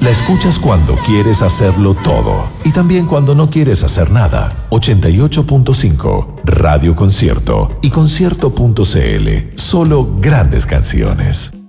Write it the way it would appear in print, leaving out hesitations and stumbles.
La escuchas cuando quieres hacerlo todo y también cuando no quieres hacer nada. 88.5 Radio Concierto y concierto.cl. Solo grandes canciones.